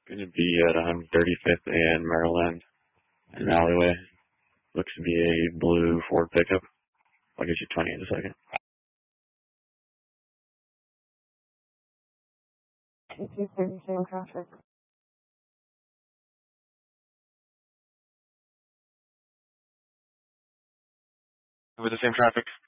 Going to be at 135th and Maryland, an alleyway. Looks to be a blue Ford pickup. I'll get you 20 in a second. Same traffic. With the same traffic.